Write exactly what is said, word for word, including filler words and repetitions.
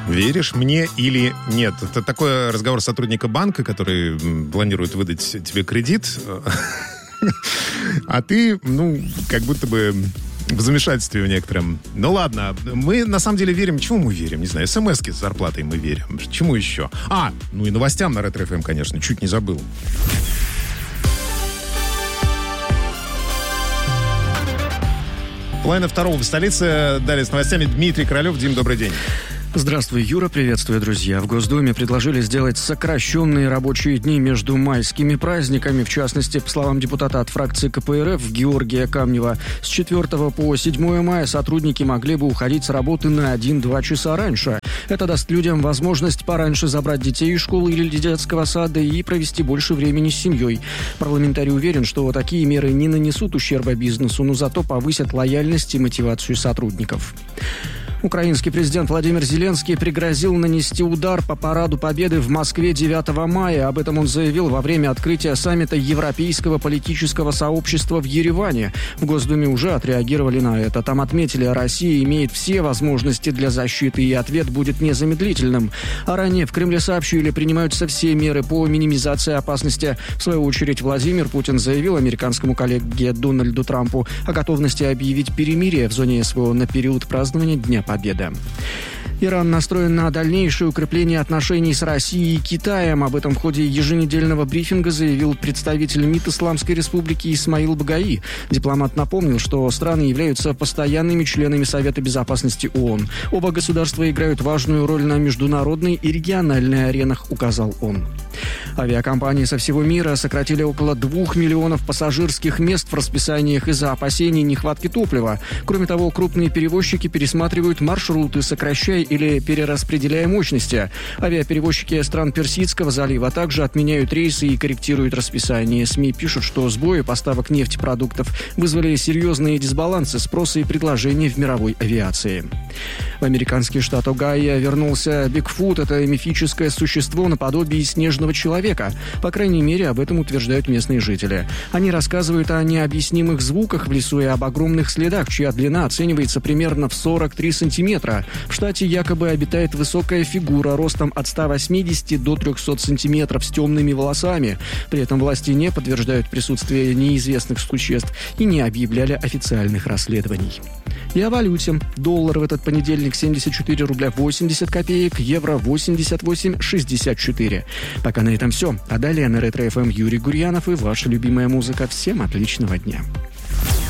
Веришь мне или нет? Это такой разговор сотрудника банка, который планирует выдать тебе кредит, а ты, ну, как будто бы в замешательстве в некотором. Ну ладно, мы на самом деле верим. Чему мы верим? Не знаю, смс-ки с зарплатой мы верим. Чему еще? А, ну и новостям на Ретро эф эм, конечно, чуть не забыл. Половина второго в столице. Далее с новостями Дмитрий Королев. Дим, добрый день. Здравствуй, Юра, приветствую, друзья. В Госдуме предложили сделать сокращенные рабочие дни между майскими праздниками. В частности, по словам депутата от фракции ка пэ эр эф Георгия Камнева, с четвёртого по седьмое мая сотрудники могли бы уходить с работы на один-два часа раньше. Это даст людям возможность пораньше забрать детей из школы или детского сада и провести больше времени с семьей. Парламентарий уверен, что такие меры не нанесут ущерба бизнесу, но зато повысят лояльность и мотивацию сотрудников. Украинский президент Владимир Зеленский пригрозил нанести удар по параду Победы в Москве девятого мая. Об этом он заявил во время открытия саммита Европейского политического сообщества в Ереване. В Госдуме уже отреагировали на это. Там отметили, Россия имеет все возможности для защиты, и ответ будет незамедлительным. А ранее в Кремле сообщили, принимаются все меры по минимизации опасности. В свою очередь, Владимир Путин заявил американскому коллеге Дональду Трампу о готовности объявить перемирие в зоне эс вэ о на период празднования Дня Победы. Иран настроен на дальнейшее укрепление отношений с Россией и Китаем. Об этом в ходе еженедельного брифинга заявил представитель МИД Исламской Республики Исмаил Багаи. Дипломат напомнил, что страны являются постоянными членами Совета Безопасности ООН. Оба государства играют важную роль на международной и региональной аренах, указал он. Авиакомпании со всего мира сократили около двух миллионов пассажирских мест в расписаниях из-за опасений нехватки топлива. Кроме того, крупные перевозчики пересматривают маршруты, сокращая или перераспределяя мощности. Авиаперевозчики стран Персидского залива также отменяют рейсы и корректируют расписание. СМИ пишут, что сбои поставок нефтепродуктов вызвали серьезные дисбалансы спроса и предложения в мировой авиации. В американский штат Огайо вернулся Бигфут. Это мифическое существо наподобие снежного человека. По крайней мере, об этом утверждают местные жители. Они рассказывают о необъяснимых звуках в лесу и об огромных следах, чья длина оценивается примерно в сорок три сантиметра. В штате якобы обитает высокая фигура ростом от ста восьмидесяти до трехсот сантиметров с темными волосами. При этом власти не подтверждают присутствие неизвестных существ и не объявляли официальных расследований. И о валюте. Доллар в этот понедельник семьдесят четыре рубля восемьдесят копеек, евро восемьдесят восемь шестьдесят четыре. Пока на этом все. А далее на Ретро эф эм Юрий Гурьянов и ваша любимая музыка. Всем отличного дня.